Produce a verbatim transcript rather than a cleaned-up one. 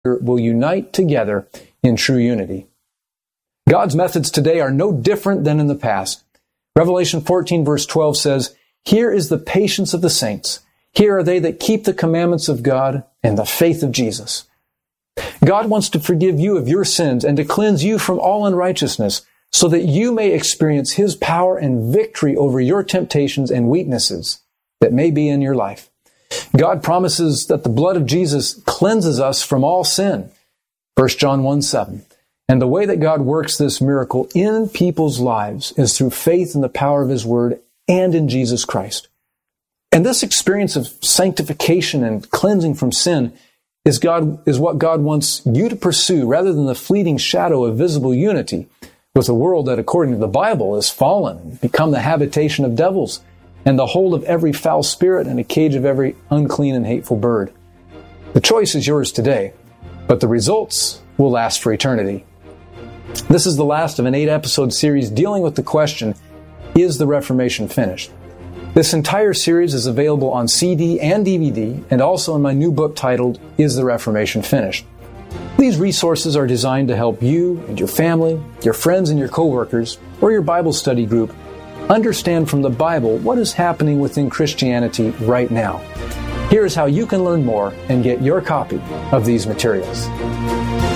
will unite together in true unity. God's methods today are no different than in the past. Revelation fourteen verse twelve says, "Here is the patience of the saints. Here are they that keep the commandments of God and the faith of Jesus." God wants to forgive you of your sins and to cleanse you from all unrighteousness so that you may experience His power and victory over your temptations and weaknesses that may be in your life. God promises that the blood of Jesus cleanses us from all sin. First John one seven. And the way that God works this miracle in people's lives is through faith in the power of His Word and in Jesus Christ. And this experience of sanctification and cleansing from sin is God is what God wants you to pursue rather than the fleeting shadow of visible unity with a world that, according to the Bible, is fallen and become the habitation of devils and the hold of every foul spirit and a cage of every unclean and hateful bird. The choice is yours today, but the results will last for eternity. This is the last of an eight-episode series dealing with the question, is the Reformation finished? This entire series is available on C D and D V D and also in my new book titled, Is the Reformation Finished? These resources are designed to help you and your family, your friends and your coworkers, or your Bible study group understand from the Bible what is happening within Christianity right now. Here is how you can learn more and get your copy of these materials.